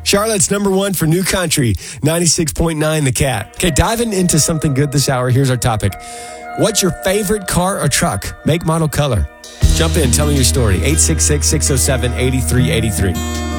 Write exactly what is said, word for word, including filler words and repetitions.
Charlotte's number one for New Country, ninety-six point nine The Cat. Okay, diving into something good this hour. Here's our topic. What's your favorite car or truck? Make, model, color. Jump in. Tell me your story. eight six six, six oh seven, eight three eight three.